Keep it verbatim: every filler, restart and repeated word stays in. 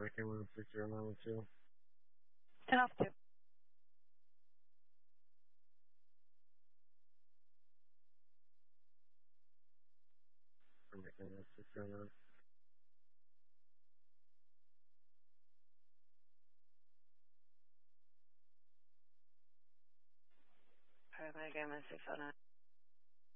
I came in six zero nine one two. ten off two. I'm making it six zero nine. Alright, my game is six oh nine.